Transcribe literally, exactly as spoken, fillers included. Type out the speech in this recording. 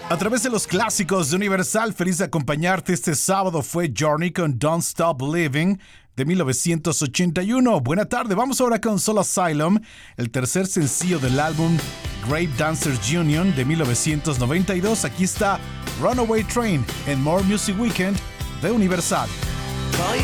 A través de los clásicos de Universal, feliz de acompañarte este sábado fue Journey con Don't Stop Believing de mil novecientos ochenta y uno. Buena tarde, vamos ahora con Soul Asylum, el tercer sencillo del álbum Grave Dancers Union de mil novecientos noventa y dos. Aquí está Runaway Train en More Music Weekend de Universal. Call